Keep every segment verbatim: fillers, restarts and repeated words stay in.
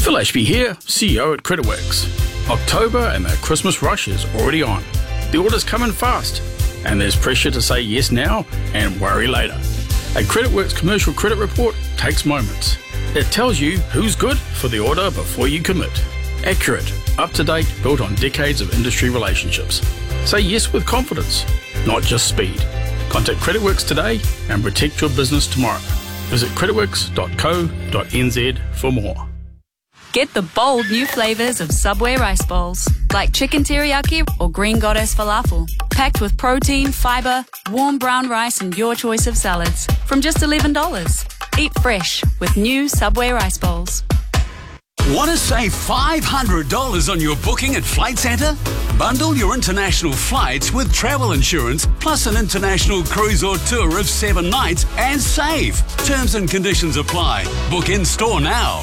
Phil Ashby here, C E O at CreditWorks. October and the Christmas rush is already on. The orders come in fast, and there's pressure to say yes now and worry later. A CreditWorks commercial credit report takes moments. It tells you who's good for the order before you commit. Accurate, up-to-date, built on decades of industry relationships. Say yes with confidence, not just speed. Contact CreditWorks today and protect your business tomorrow. Visit creditworks dot co dot n z for more. Get the bold new flavours of Subway rice bowls, like chicken teriyaki or green goddess falafel, packed with protein, fibre, warm brown rice and your choice of salads, from just eleven dollars. Eat fresh with new Subway rice bowls. Want to save five hundred dollars on your booking at Flight Centre? Bundle your international flights with travel insurance plus an international cruise or tour of seven nights and save. Terms and conditions apply. Book in store now.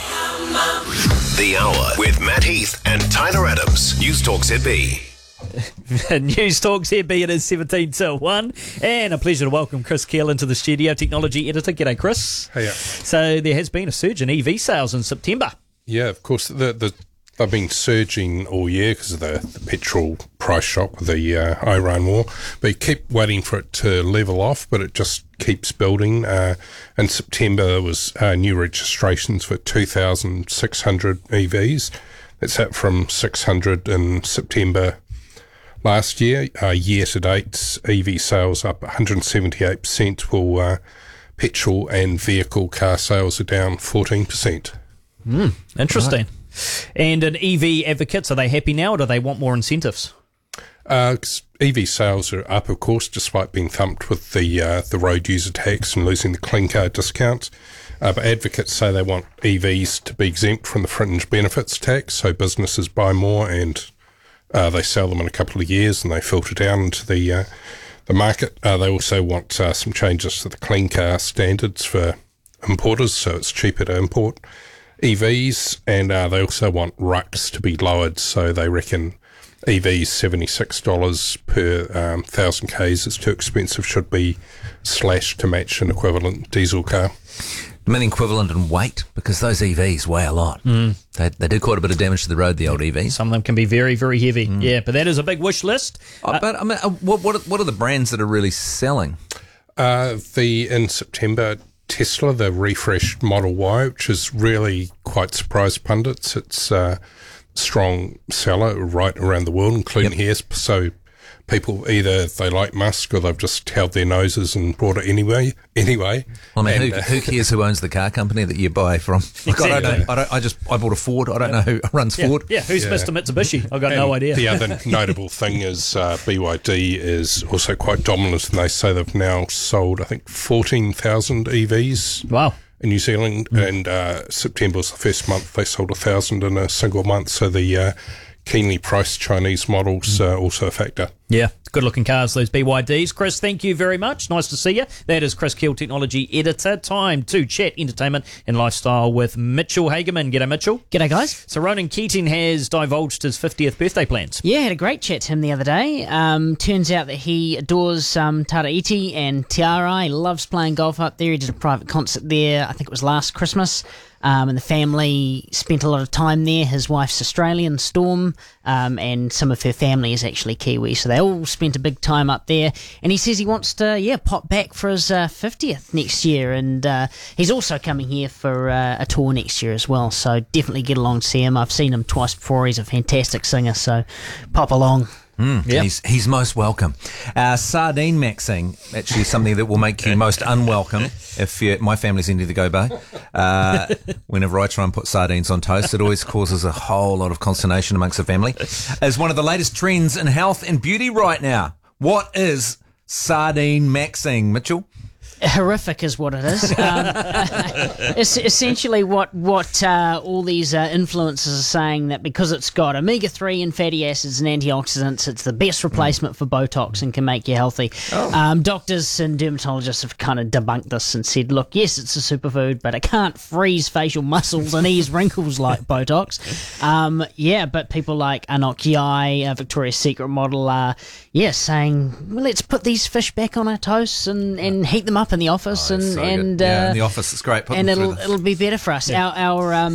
The Hour with Matt Heath and Tyler Adams. News Talk Z B. News Talk Z B, it is seventeen to one, and a pleasure to welcome Chris Keel into the studio, technology editor. G'day, Chris. Hey, yeah. So there has been a surge in E V sales in September. Yeah, of course. The, the, they've been surging all year because of the, the petrol price shock with the uh, Iran war. But you keep waiting for it to level off, but it just keeps building. Uh, in September, there was uh, new registrations for two thousand six hundred E Vs. That's up from six hundred in September last year. Uh, year to date, E V sales up one hundred seventy-eight percent, while uh, petrol and vehicle car sales are down fourteen percent. Mm, interesting. Right. And an E V advocates, are they happy now, or do they want more incentives? Uh, E V sales are up, of course, despite being thumped with the uh, the road user tax and losing the clean car discounts. Uh, but advocates say they want E Vs to be exempt from the fringe benefits tax, so businesses buy more and uh, they sell them in a couple of years and they filter down into the uh, the market. Uh, they also want uh, some changes to the clean car standards for importers, so it's cheaper to import E Vs, and uh, they also want R U Cs to be lowered, so they reckon E Vs seventy-six dollars per um, one thousand kays is too expensive, should be slashed to match an equivalent diesel car. I mean equivalent in weight, because those E Vs weigh a lot. Mm. They, they do quite a bit of damage to the road, the old E Vs. Some of them can be very, very heavy. Mm. Yeah, but that is a big wish list. Oh, uh, but I mean, uh, what, what, are, what are the brands that are really selling? Uh, the in September, Tesla, the refreshed Model Y, which has really quite surprised pundits. It's a strong seller right around the world, including yep. here. So people, either they like Musk or they've just held their noses and bought it anyway. Anyway, well, I mean, and, who, uh, who cares who owns the car company that you buy from? Like, exactly. I, don't know, I, don't, I just I bought a Ford. I don't know who runs yeah. Ford. Yeah, who's yeah. Mister Mitsubishi? I've got and no idea. The other notable thing is uh, B Y D is also quite dominant, and they say they've now sold, I think, fourteen thousand E Vs. Wow. In New Zealand, mm. and uh, September was the first month they sold a thousand in a single month. So the uh, keenly priced Chinese models uh, also a factor. Yeah, good looking cars, those B Y Ds. Chris, thank you very much. Nice to see you. That is Chris Keel, technology editor. Time to chat entertainment and lifestyle with Mitchell Hageman. G'day, Mitchell. G'day, guys. So Ronan Keating has divulged his fiftieth birthday plans. Yeah, had a great chat to him the other day. Um, turns out that he adores um, Taraiti and Te Ara. He loves playing golf up there. He did a private concert there, I think it was last Christmas. Um, and the family spent a lot of time there. His wife's Australian, Storm, um, and some of her family is actually Kiwi. So they all spent a big time up there. And he says he wants to, yeah, pop back for his uh, fiftieth next year. And uh, he's also coming here for uh, a tour next year as well. So definitely get along to see him. I've seen him twice before. He's a fantastic singer. So pop along. Mm, yep. He's he's most welcome. Uh, sardine maxing, actually something that will make you most unwelcome if you, my family's into the go bay. Uh, whenever I try and put sardines on toast, it always causes a whole lot of consternation amongst the family. As one of the latest trends in health and beauty right now, what is sardine maxing, Mitchell? Horrific is what it is. Um, it's essentially what what uh, all these uh, influencers are saying, that because it's got omega three and fatty acids and antioxidants, it's the best replacement for Botox and can make you healthy. Oh. Um, doctors and dermatologists have kind of debunked this and said, look, yes, it's a superfood, but it can't freeze facial muscles and ease wrinkles like Botox. Um, yeah, but people like Anok Yai, a Victoria's Secret model, are yeah, saying, well, let's put these fish back on our toasts and, and heat them up in the office, oh, and so and uh, yeah, uh, in the office it's great. Put and them it'll through the... it'll be better for us. Yeah. Our our um,